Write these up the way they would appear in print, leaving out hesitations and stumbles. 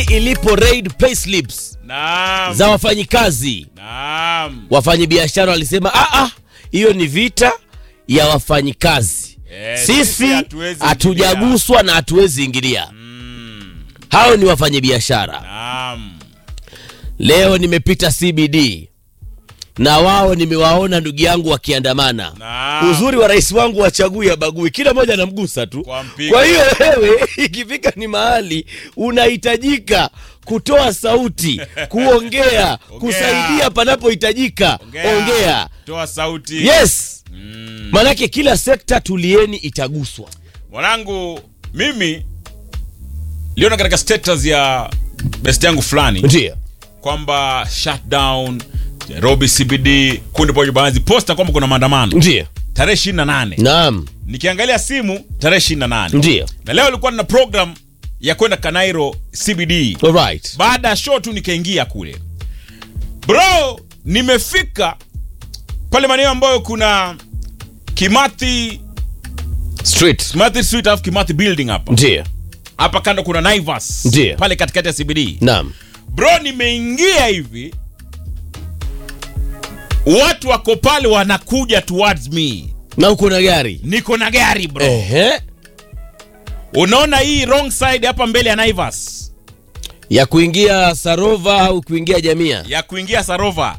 ilipo raid payslips za wafanyikazi. Wafanyabiashara walisema hiyo ni vita ya wafanyikazi. Sisi hatujaguswa na hatuwezi ingilia. Hao ni wafanyabiashara. Leo nimepita CBD na wao nimewaona ndugu yangu wakiandamana. Uzuri wa rais wangu wachagui ya bagui, kila mmoja anamgusa tu. Kwa hiyo wewe ikifika ni mahali unahitajika kutoa sauti, kuongea, kusaidia panapohitajika, ongea. Toa sauti. Yes. Manake kila sekta tulieni itaguswa. Mwanangu, mimi liona katika status ya best yangu fulani. Ndiyo. Kwamba shutdown Nairobi CBD, kundi pojo baadhi posta kwamba kuna maandamano. Ndiyo. Tarehe 28. Naam. Nikiangalia simu tarehe 28. Ndiyo. Na leo nilikuwa na program ya kwenda Kanairo CBD. Alright. Baada ya show tu nikaingia kule. Bro, nimefika pale maeneo ambayo kuna Kimathi Street au Kimathi Building hapa. Ndiyo. Hapa kando kuna Naivas. Ndiyo. Pale katikati ya CBD. Naam. Bro, nimeingia hivi, watu wako pale wanakuja towards me. Na uko na gari? Niko na gari bro. Unaona hii wrong side hapa mbele ya Naivas, ya kuingia Sarova au kuingia Jamia? Ya kuingia Sarova.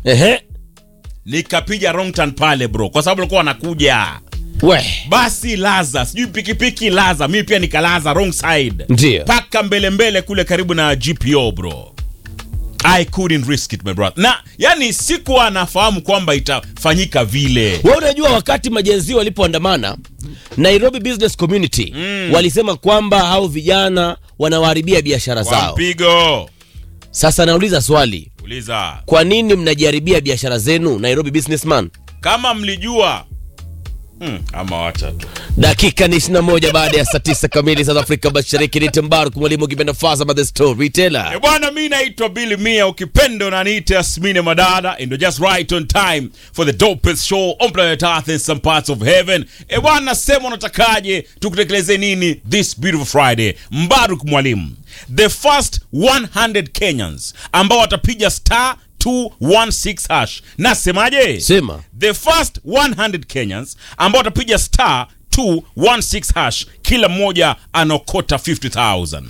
Nikapiga wrong turn pale bro, kwa sababu walikuwa wanakuja. Basi laza, sijui pikipiki laza, mimi pia nikalaza wrong side. Ndiyo. Paka mbele kule karibu na GPO bro. I couldn't risk it my brother. Na yani sikuwa nafahamu kwamba itafanyika vile. Wewe unajua wakati majenzi walipoandamana Nairobi Business Community walisema kwamba hao vijana wanawaharibia biashara zao. Mpigo. Sasa nauliza swali. Uliza. Kwa nini mnajaribia biashara zenu Nairobi businessman? Kama mlijua ama wacha tu. Dakika ni 21 baada ya saa 9 kamili South Africa Mashariki. Ni Mbaruk mwalimu kipenda Faza by the storyteller. Bwana, mimi naitwa Billy Mia, ukipenda unaniita Yasmine Madada, and just right on time for the dopest show on planet Earth in some parts of heaven. Bwana, sema unatakaje tukutekeleze nini this beautiful Friday? Mbaruk mwalimu, the first 100 Kenyans ambao watapiga star 216 hash. Nasemaje? Sema. The first 100 Kenyans ambao watapiga star 216 hash, kila mmoja anokota 50,000.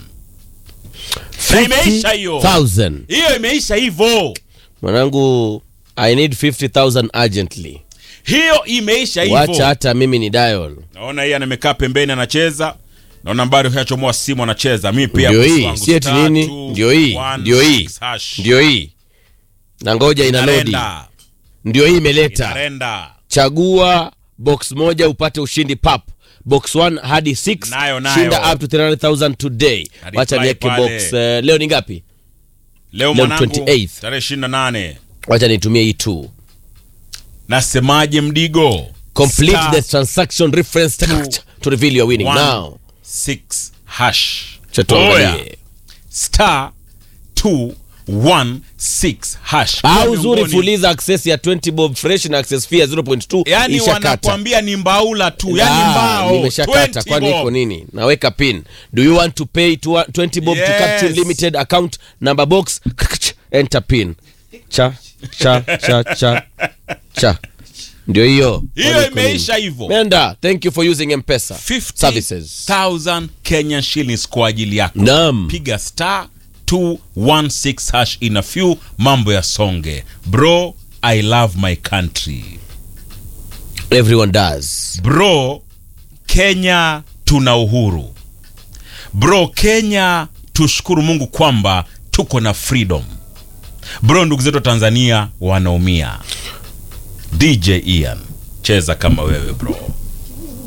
Imeisha hiyo. 50,000. Hiyo imeisha hivyo. Mwanangu, I need 50,000 urgently. Hiyo imeisha hivyo. Wacha hata mimi ni dial. Naona yeye amekaa pembeni anacheza. Naona nambari hachomoa simu anacheza. Mimi pia ndio hii, si eti nini? Ndio hii. Ndio hii. Na ngoja ina load. Ndio hii imeleta. Inarenda. Chagua box moja upate ushindi pap. Box 1 hadi 6. Nayo. Shinda up to 300,000 today. Wacha niweke box. Leo ni ngapi? Leo mwanangu 28th. Tarehe 28. Wacha nitumie hii tu. Nasemaje mdigo? Complete the transaction reference to reveal your winning now. 6 hash. Chatuangalie. Star 216 hash. Au zuri fuliza access ya 20 bob fresh na access fee ya 0.2. Yani wanakuambia ni mbaula tu. Yani mbao. Nimeshakata. Kwani iko nini? Naweka pin. Do you want to pay 20 bob to capture limited account number box? Enter pin. Cha. Ndio hiyo. Hiyo imeisha hivyo. Menda, thank you for using M-Pesa services. 50,000 Kenyan shillings kwa ajili yako. Naam. Piga star 216 hash in a few, mambo ya songe. Bro, I love my country. Everyone does. Bro, Kenya tuna uhuru. Bro, Kenya tushukuru Mungu kwamba tuko na freedom. Bro, ndugu zetu Tanzania wanaumia. DJ Ian, cheza kama wewe bro.